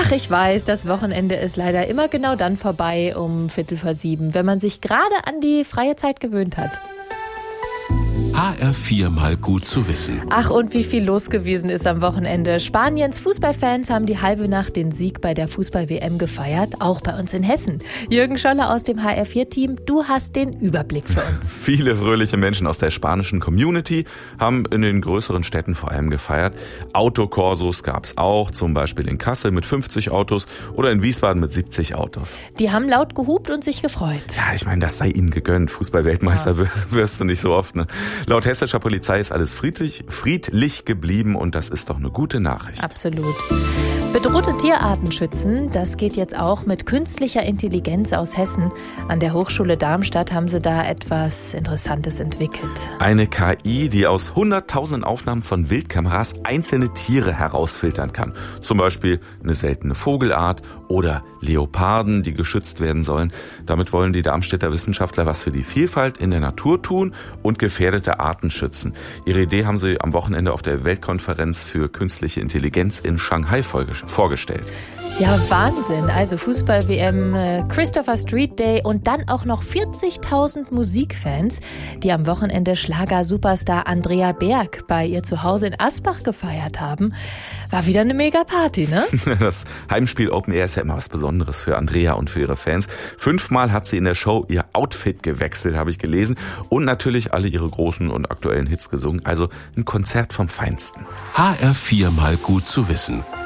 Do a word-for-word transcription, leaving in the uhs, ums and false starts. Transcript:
Ach, ich weiß, das Wochenende ist leider immer genau dann vorbei um Viertel vor sieben, wenn man sich gerade an die freie Zeit gewöhnt hat. H R vier mal gut zu wissen. Ach, und wie viel los gewesen ist am Wochenende. Spaniens Fußballfans haben die halbe Nacht den Sieg bei der Fußball-W M gefeiert, auch bei uns in Hessen. Jürgen Scholler aus dem H R vier Team, du hast den Überblick für uns. Viele fröhliche Menschen aus der spanischen Community haben in den größeren Städten vor allem gefeiert. Autokorsos gab's auch, zum Beispiel in Kassel mit fünfzig Autos oder in Wiesbaden mit siebzig Autos. Die haben laut gehupt und sich gefreut. Ja, ich meine, das sei ihnen gegönnt. Fußball-Weltmeister ja. wirst du nicht so oft, ne? Laut hessischer Polizei ist alles friedlich, friedlich geblieben und das ist doch eine gute Nachricht. Absolut. Bedrohte Tierarten schützen, das geht jetzt auch mit künstlicher Intelligenz aus Hessen. An der Hochschule Darmstadt haben sie da etwas Interessantes entwickelt. Eine K I, die aus hunderttausenden Aufnahmen von Wildkameras einzelne Tiere herausfiltern kann. Zum Beispiel eine seltene Vogelart oder Leoparden, die geschützt werden sollen. Damit wollen die Darmstädter Wissenschaftler was für die Vielfalt in der Natur tun und gefährdete Arten schützen. Ihre Idee haben sie am Wochenende auf der Weltkonferenz für künstliche Intelligenz in Shanghai vorgestellt. vorgestellt. Ja, Wahnsinn. Also Fußball-W M, Christopher Street Day und dann auch noch vierzigtausend Musikfans, die am Wochenende Schlager-Superstar Andrea Berg bei ihr zu Hause in Asbach gefeiert haben. War wieder eine Mega-Party, ne? Das Heimspiel Open Air ist ja immer was Besonderes für Andrea und für ihre Fans. Fünfmal hat sie in der Show ihr Outfit gewechselt, habe ich gelesen. Und natürlich alle ihre großen und aktuellen Hits gesungen. Also ein Konzert vom Feinsten. H R vier mal gut zu wissen.